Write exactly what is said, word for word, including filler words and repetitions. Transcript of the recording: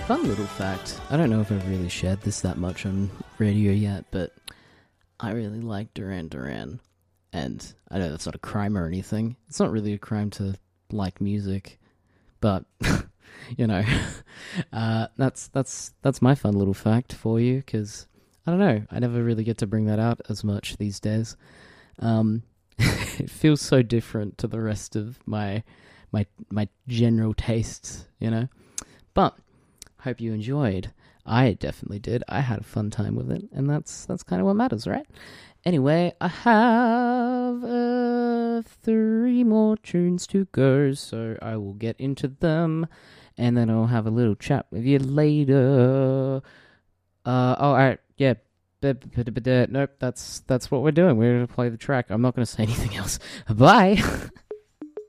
fun little fact. I don't know if I've really shared this that much on radio yet, but I really like Duran Duran. And I know that's not a crime or anything. It's not really a crime to like music, but you know, uh, that's that's that's my fun little fact for you, because I don't know, I never really get to bring that out as much these days. Um, it feels so different to the rest of my my my general tastes, you know. But hope you enjoyed. I definitely did. I had a fun time with it, and that's that's kind of what matters, right? Anyway, I have uh, three more tunes to go, so I will get into them, and then I'll have a little chat with you later. Uh, oh, alright, yeah. Nope, that's that's what we're doing. We're going to play the track. I'm not going to say anything else. Bye!